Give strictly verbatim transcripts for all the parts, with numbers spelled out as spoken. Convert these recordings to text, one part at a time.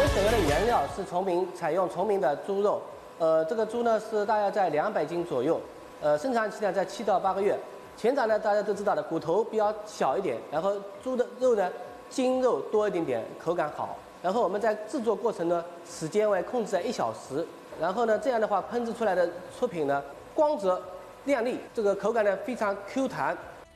整个的原料是崇明采用崇明的猪肉，呃，这个猪呢是大概在两百斤左右，呃，生产期呢在七到八个月。前掌呢大家都知道的，骨头比较小一点，然后猪的肉呢筋肉多一点点，口感好。然后我们在制作过程呢，时间为控制在一小时。然后呢，这样的话烹制出来的出品呢，光泽亮丽，这个口感呢非常 Q 弹。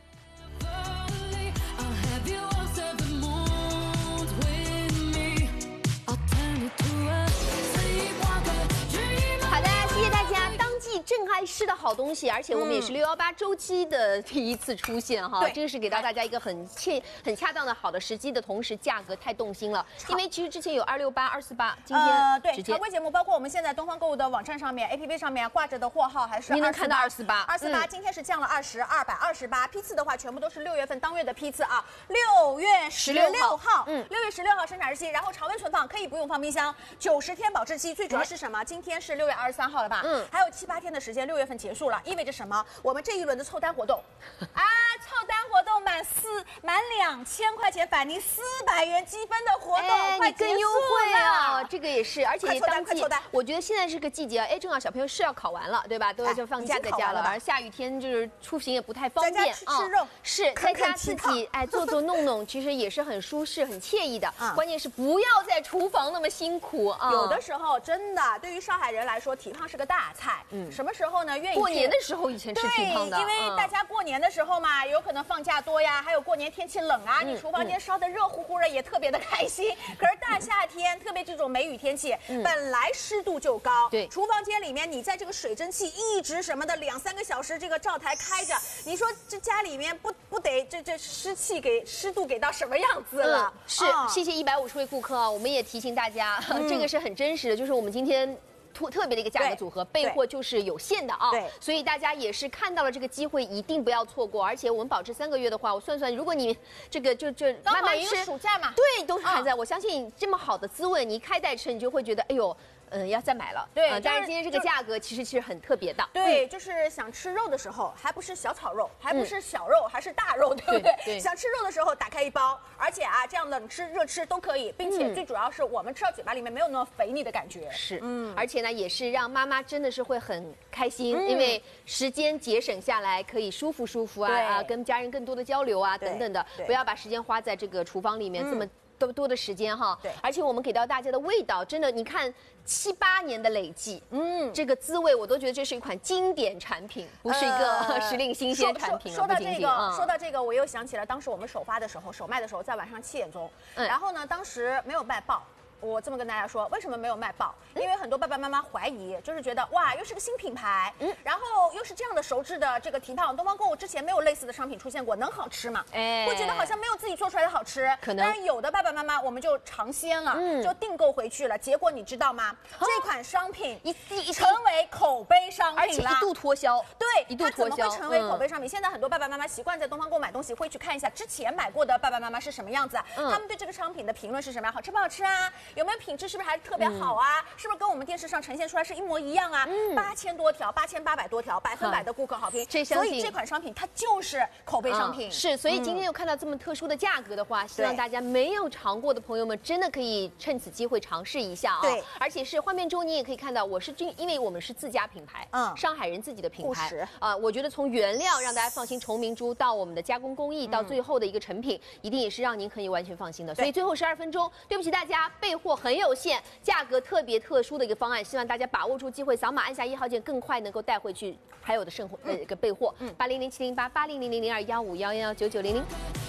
正爱吃的好东西，而且我们也是六幺八周期的第一次出现哈，这个是给到大家一个很切、很恰当的好的时机的同时，价格太动心了，因为其实之前有二六八、二四八，今天呃对常规节目，包括我们现在东方购物的网站上面、A P P 上面挂着的货号还是你能看到二四八， 二四八今天是降了二十，二百二十八，批次的话全部都是六月份当月的批次啊，六月十六号，嗯，六月十六号生产日期，然后常温存放，可以不用放冰箱，九十天保质期，最主要是什么？今天是六月二十三号了吧？嗯，还有七八天的时间，六月份结束了，意味着什么？我们这一轮的凑单活动，啊，凑单活动满四满两千块钱返您四百元积分的活动， 哎， 快你更优惠啊！这个也是，而且当季，我觉得现在这个季节，哎，正好小朋友是要考完了，对吧？都要就放假在家了，而下雨天就是出行也不太方便啊。吃肉是在家自己哎做做弄弄，其实也是很舒适、很惬意的。关键是不要在厨房那么辛苦啊。 有的时候真的，对于上海人来说，提胖是个大菜。嗯，什么时候呢？愿意过年的时候以前吃提胖的， 因为大家过年的时候嘛，有可能放假多呀，还有过年天气冷啊，你厨房间烧得热乎乎的，也特别的开心。可是大夏天，特别这种梅雨天气，本来湿度就高， 对， 厨房间里面你在这个水蒸气一直什么的两三个小时，这个灶台开着，你说这家里面不不得这这湿气给湿度给到什么样子了？ 是，谢谢一百五十位顾客啊，我们也提醒大家，这个是很真实的，就是我们今天。特特别的一个价格组合，备货就是有限的啊， 对， 所以大家也是看到了这个机会，一定不要错过。而且我们保质三个月的话，我算算，如果你这个就就慢慢吃， 暑假嘛， 对，都还在。我相信这么好的滋味，你一开袋吃，你就会觉得，哎呦。嗯，要再买了。 对， 呃、但是今天这个价格其实其实很特别的。 对，嗯、就是想吃肉的时候，还不是小炒肉，还不是小肉，嗯、还是大肉，对不对？ 对。 想吃肉的时候，打开一包，而且啊，这样冷吃热吃都可以，并且最主要是我们吃到嘴巴里面没有那么肥腻的感觉。 是，嗯，而且呢，也是让妈妈真的是会很开心，嗯、因为时间节省下来，可以舒服舒服啊啊，跟家人更多的交流啊等等的，不要把时间花在这个厨房里面这么。多多的时间哈， 对， 而且我们给到大家的味道，真的，你看七八年的累计，嗯，这个滋味我都觉得这是一款经典产品，不是一个时令新鲜产品了。 说到这个，说到这个，我又想起了当时我们首发的时候，首卖的时候在晚上七点钟，然后呢，当时没有卖爆。我这么跟大家说，为什么没有卖爆？因为很多爸爸妈妈怀疑，就是觉得哇，又是个新品牌，嗯，然后又是这样的熟制的这个提胖，东方购物之前没有类似的商品出现过，能好吃吗？哎，会觉得好像没有自己做出来的好吃。 可能。 但是有的爸爸妈妈我们就尝鲜了，嗯，就订购回去了。结果你知道吗？这款商品一一成为口碑商品了， 而且一度脱销。 对， 一度脱销。 它怎么会成为口碑商品？现在很多爸爸妈妈习惯在东方购物买东西，会去看一下之前买过的爸爸妈妈是什么样子，他们对这个商品的评论是什么样，好吃不好吃啊？有没有品质？是不是还特别好啊？嗯、是不是跟我们电视上呈现出来是一模一样啊？八千、嗯、多条，八千八百多条，百分百的顾客好评。 这所以这款商品它就是口碑商品。 嗯、是，所以今天又看到这么特殊的价格的话，嗯、希望大家没有尝过的朋友们真的可以趁此机会尝试一下啊！ 对， 而且是换面粥，你也可以看到，我是因为我们是自家品牌，嗯，上海人自己的品牌啊、呃，我觉得从原料让大家放心，崇明猪到我们的加工工艺，到最后的一个成品，嗯、一定也是让您可以完全放心的。所以最后十二分钟，对不起大家，备货很有限。价格特别特殊的一个方案，希望大家把握住机会，扫码按下一号键，更快能够带回去还有的剩货呃一个备货。八零零七零八八零零零零二幺五幺幺九九零零。